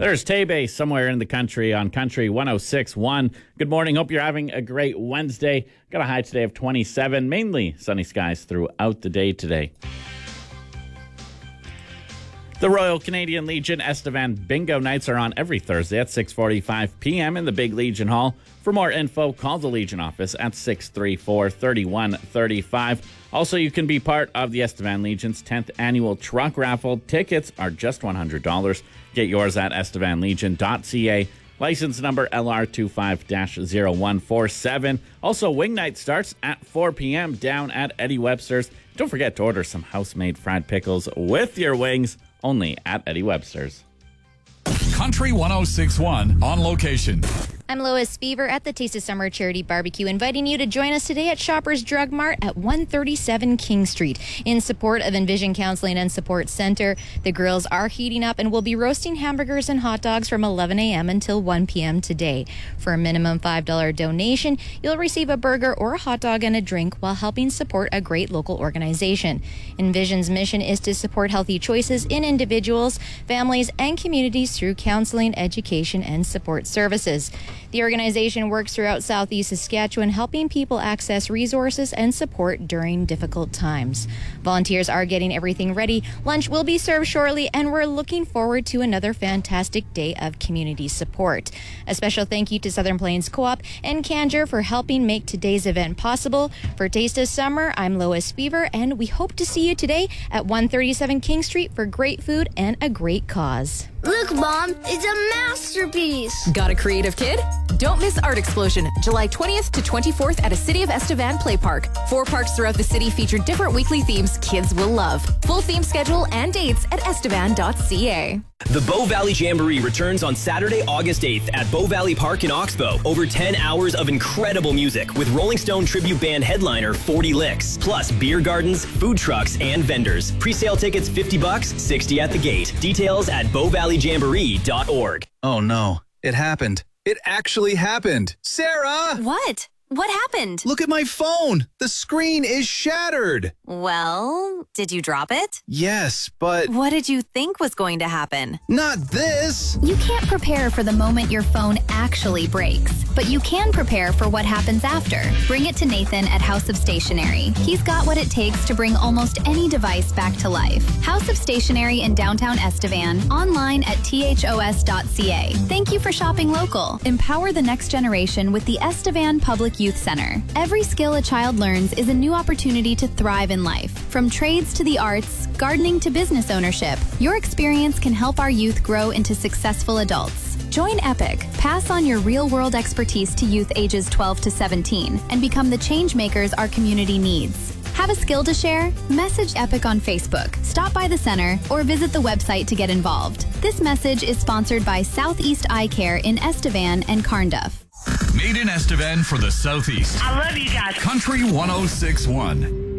There's Taybay somewhere in the country on Country 106.1. Good morning. Hope you're having a great Wednesday. Got a high today of 27, mainly sunny skies throughout the day today. The Royal Canadian Legion Estevan Bingo Nights are on every Thursday at 6:45 p.m. in the Big Legion Hall. For more info, call the Legion office at 634-3135. Also, you can be part of the Estevan Legion's 10th annual truck raffle. Tickets are just $100. Get yours at estevanlegion.ca. License number LR25-0147. Also, Wing Night starts at 4 p.m. down at Eddie Webster's. Don't forget to order some house-made fried pickles with your wings, only at Eddie Webster's. Country 106.1 on location. I'm Lois Fever at the Taste of Summer Charity Barbecue, inviting you to join us today at Shoppers Drug Mart at 137 King Street. In support of Envision Counseling and Support Center, the grills are heating up and will be roasting hamburgers and hot dogs from 11 a.m. until 1 p.m. today. For a minimum $5 donation, you'll receive a burger or a hot dog and a drink while helping support a great local organization. Envision's mission is to support healthy choices in individuals, families, and communities through counseling, education, and support services. The organization works throughout Southeast Saskatchewan, helping people access resources and support during difficult times. Volunteers are getting everything ready. Lunch will be served shortly, and we're looking forward to another fantastic day of community support. A special thank you to Southern Plains Co-op and Canjer for helping make today's event possible. For Taste of Summer, I'm Lois Fever, and we hope to see you today at 137 King Street for great food and a great cause. Look, Mom, it's a masterpiece. Got a creative kid? Don't miss Art Explosion, July 20th to 24th at a City of Estevan Play Park. 4 parks throughout the city feature different weekly themes kids will love. Full theme schedule and dates at estevan.ca. The Bow Valley Jamboree returns on Saturday, August 8th at Bow Valley Park in Oxbow. Over 10 hours of incredible music with Rolling Stone tribute band headliner 40 Licks, plus beer gardens, food trucks, and vendors. Pre-sale tickets $50, $60 at the gate. Details at bowvalleyjamboree.org. Oh no, it happened. It actually happened. Sarah! What? What happened? Look at my phone. The screen is shattered. Well, did you drop it? Yes, but... What did you think was going to happen? Not this. You can't prepare for the moment your phone actually breaks, but you can prepare for what happens after. Bring it to Nathan at House of Stationery. He's got what it takes to bring almost any device back to life. House of Stationery in downtown Estevan, online at thos.ca. Thank you for shopping local. Empower the next generation with the Estevan Public Youth Center. Every skill a child learns is a new opportunity to thrive in life. From trades to the arts, gardening to business ownership, your experience can help our youth grow into successful adults. Join EPIC. Pass on your real-world expertise to youth ages 12 to 17 and become the change makers our community needs. Have a skill to share? Message EPIC on Facebook, stop by the center, or visit the website to get involved. This message is sponsored by Southeast Eye Care in Estevan and Carnduff. Made in Estevan for the Southeast. I love you guys. Country 106.1.